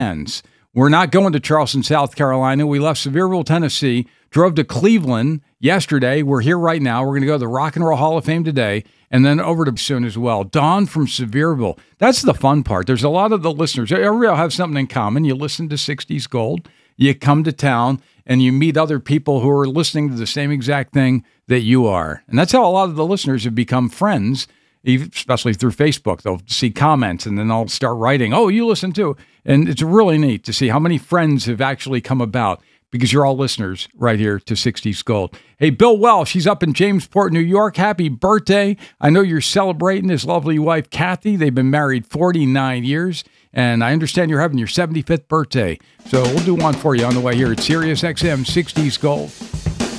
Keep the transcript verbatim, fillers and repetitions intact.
plans. We're not going to Charleston, South Carolina. We left Sevierville, Tennessee, drove to Cleveland yesterday. We're here right now. We're going to go to the Rock and Roll Hall of Fame today, and then over to soon as well. Dawn from Sevierville. That's the fun part. There's a lot of the listeners. Everybody have something in common. You listen to sixties Gold. You come to town, and you meet other people who are listening to the same exact thing that you are. And that's how a lot of the listeners have become friends, especially through Facebook. They'll see comments, and then they'll start writing, oh, you listen too. And it's really neat to see how many friends have actually come about because you're all listeners right here to sixties Gold. Hey, Bill Welsh, he's up in Jamesport, New York. Happy birthday. I know you're celebrating his lovely wife, Kathy. They've been married forty-nine years, and I understand you're having your seventy-fifth birthday. So we'll do one for you on the way here at Sirius X M sixties Gold.